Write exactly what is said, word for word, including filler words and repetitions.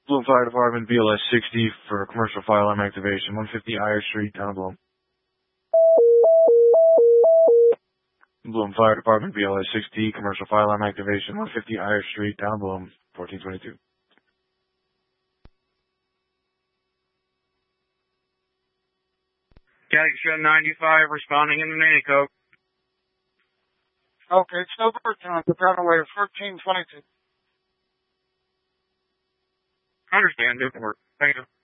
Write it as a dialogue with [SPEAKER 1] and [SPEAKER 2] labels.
[SPEAKER 1] Bloom Fire Department, B L S sixty for commercial fire alarm activation, one fifty Iyer Street, Town of Bloom. Bloom Fire Department, B L S sixty, commercial fire alarm activation, one fifty Iyer Street, Town of Bloom, fourteen twenty-two.
[SPEAKER 2] Kenosha ninety-five, responding in the Natico.
[SPEAKER 3] Okay, it's no Burton, the Brownaway, fourteen twenty-two.
[SPEAKER 2] Understand, different work. Thank you.